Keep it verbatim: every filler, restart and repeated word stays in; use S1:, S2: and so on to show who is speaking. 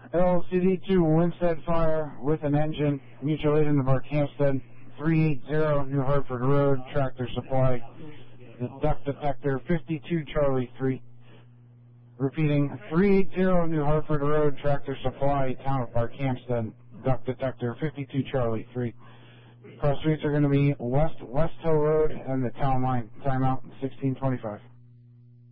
S1: L C D two Winstead Fire with an engine, mutual aid in the Park Hampstead, three eighty New Hartford Road, Tractor Supply, the duct detector, fifty-two Charlie three. Repeating, three eighty New Hartford Road, Tractor Supply, Town of Park Hampstead, duct detector, fifty-two Charlie three. Cross streets are going to be West West Hill Road and the Town Line. Timeout, sixteen twenty-five.